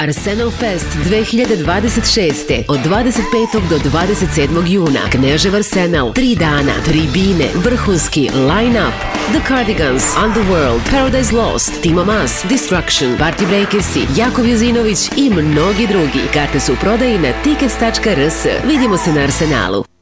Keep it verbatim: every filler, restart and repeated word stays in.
Arsenal Fest dve hiljade dvadeset šeste. Od dvadeset petog do dvadeset sedmog juna. Knežev Arsenal. Tri dana. Tribine. Vrhunski line-up. The Cardigans, Underworld, Paradise Lost, Timo Mas, Destruction, Party Breakersi, Jakov Jozinović i mnogi drugi. Karte su u prodaji na tickets tačka r s. Vidimo se na Arsenalu.